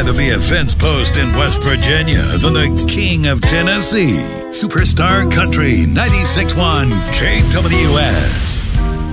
rather be a fence post in West Virginia than the king of Tennessee. Superstar Country 96.1 KWS.